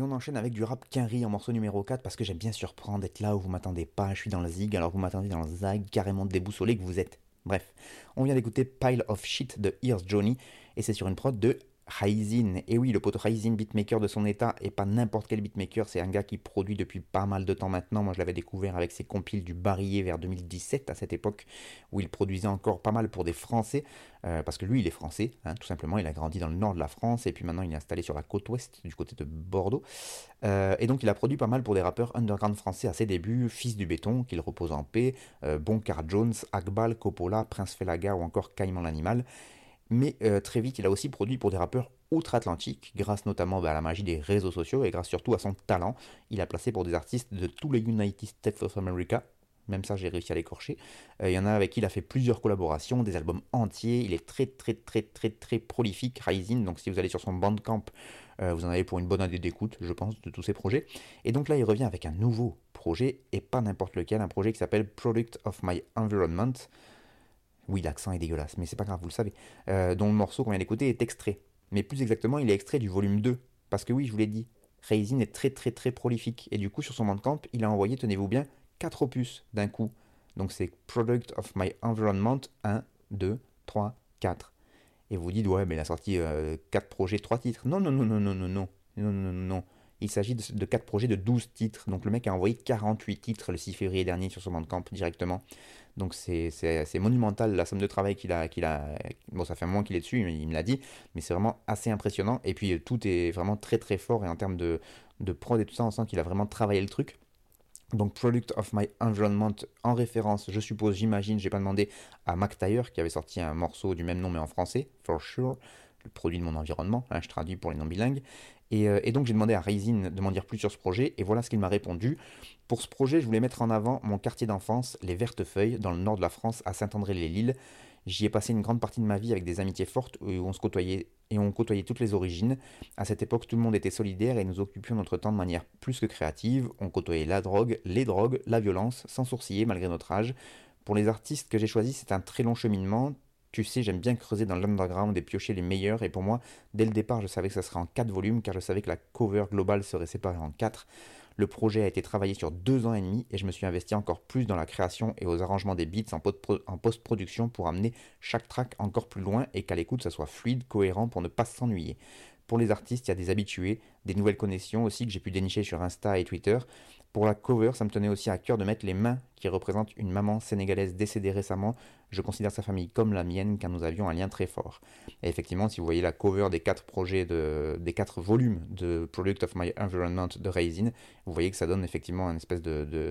on enchaîne avec du rap Quinry en morceau numéro 4 parce que j'aime bien surprendre, être là où vous m'attendez pas, je suis dans le zig, alors vous m'attendez dans le zag, carrément déboussolé que vous êtes. Bref, on vient d'écouter Pile of Shit de Here's Johnny et c'est sur une prod de Raisin. Et oui, le pote Raisin, beatmaker de son état, et pas n'importe quel beatmaker, c'est un gars qui produit depuis pas mal de temps maintenant. Moi je l'avais découvert avec ses compiles du Barillet vers 2017, à cette époque où il produisait encore pas mal pour des Français, parce que lui il est français, hein, tout simplement, il a grandi dans le nord de la France et puis maintenant il est installé sur la côte ouest, du côté de Bordeaux. Et donc il a produit pas mal pour des rappeurs underground français à ses débuts, Fils du Béton, qu'il repose en paix, Bonkar Jones, Akbal, Coppola, Prince Felaga ou encore Caïman l'Animal. Mais très vite, il a aussi produit pour des rappeurs outre-Atlantique, grâce notamment à la magie des réseaux sociaux et grâce surtout à son talent. Il a placé pour des artistes de tous les United States of America. Même ça, j'ai réussi à l'écorcher. Il y en a avec qui il a fait plusieurs collaborations, des albums entiers. Il est très, très, très, très, très prolifique, Raisin. Donc, si vous allez sur son Bandcamp, vous en avez pour une bonne année d'écoute, je pense, de tous ses projets. Et donc là, il revient avec un nouveau projet, et pas n'importe lequel, un projet qui s'appelle Product of My Environment. Oui, l'accent est dégueulasse, mais c'est pas grave, vous le savez. Dont le morceau qu'on vient d'écouter est extrait. Mais plus exactement, il est extrait du volume 2. Parce que oui, je vous l'ai dit, Raisin est très très très prolifique. Et du coup, sur son Bandcamp, il a envoyé, tenez-vous bien, 4 opus d'un coup. Donc c'est Product of My Environment 1, 2, 3, 4. Et vous dites, ouais, mais il a sorti 4 projets, 3 titres. Non, non, non, non, non, non, non. Non, non, non, non. Il s'agit de 4 projets de 12 titres. Donc le mec a envoyé 48 titres le 6 février dernier sur son Bandcamp directement. Donc c'est monumental la somme de travail qu'il a. Bon, ça fait un moment qu'il est dessus, il me l'a dit, mais c'est vraiment assez impressionnant. Et puis tout est vraiment très très fort et en termes de prod et tout ça, on sent qu'il a vraiment travaillé le truc. Donc Product of My Environment en référence, je suppose, j'imagine, j'ai pas demandé, à Mac Taylor qui avait sorti un morceau du même nom mais en français, For Sure, le produit de mon environnement, hein, je traduis pour les non bilingues. Et donc j'ai demandé à Raisin de m'en dire plus sur ce projet et voilà ce qu'il m'a répondu. Pour ce projet, je voulais mettre en avant mon quartier d'enfance, les Vertefeuilles, dans le nord de la France, à Saint-André-les-Lilles. J'y ai passé une grande partie de ma vie avec des amitiés fortes où on se côtoyait et on côtoyait toutes les origines. À cette époque, tout le monde était solidaire et nous occupions notre temps de manière plus que créative. On côtoyait la drogue, les drogues, la violence, sans sourciller malgré notre âge. Pour les artistes que j'ai choisis, c'est un très long cheminement. Tu sais, j'aime bien creuser dans l'underground et piocher les meilleurs. Et pour moi, dès le départ, je savais que ça serait en 4 volumes, car je savais que la cover globale serait séparée en 4. Le projet a été travaillé sur 2 ans et demi, et je me suis investi encore plus dans la création et aux arrangements des beats en post-production pour amener chaque track encore plus loin et qu'à l'écoute, ça soit fluide, cohérent pour ne pas s'ennuyer. Pour les artistes, il y a des habitués, des nouvelles connexions aussi que j'ai pu dénicher sur Insta et Twitter. Pour la cover, ça me tenait aussi à cœur de mettre les mains qui représentent une maman sénégalaise décédée récemment. Je considère sa famille comme la mienne car nous avions un lien très fort. Et effectivement, si vous voyez la cover des 4 projets, des 4 volumes de Product of My Environment de Raisin, vous voyez que ça donne effectivement une espèce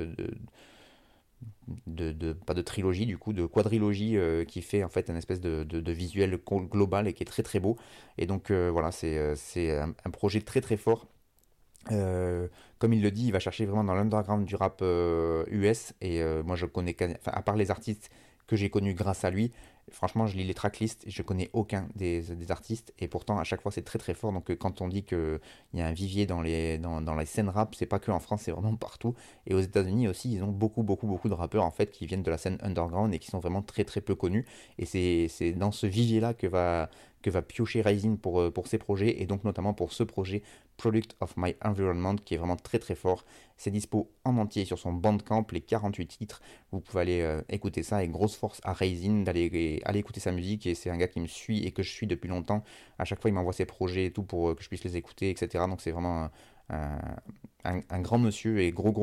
pas de trilogie du coup, de quadrilogie qui fait en fait un espèce de visuel global et qui est très très beau. Et donc voilà, c'est un projet très très fort. Comme il le dit, il va chercher vraiment dans l'underground du rap US et moi je connais, enfin, à part les artistes que j'ai connus grâce à lui, franchement je lis les tracklists et je connais aucun des artistes et pourtant à chaque fois c'est très très fort. Donc quand on dit qu'il y a un vivier dans les scènes rap, c'est pas que en France, c'est vraiment partout. Et aux États-Unis aussi, ils ont beaucoup beaucoup beaucoup de rappeurs en fait qui viennent de la scène underground et qui sont vraiment très très peu connus. Et c'est dans ce vivier là que va piocher Rising pour ses projets, et donc notamment pour ce projet Product of My Environment qui est vraiment très très fort. C'est dispo en entier sur son Bandcamp, les 48 titres. Vous pouvez aller écouter ça, et grosse force à Rising d'aller aller écouter sa musique. Et c'est un gars qui me suit et que je suis depuis longtemps. À chaque fois, il m'envoie ses projets et tout pour que je puisse les écouter, etc. Donc c'est vraiment un grand monsieur et gros gros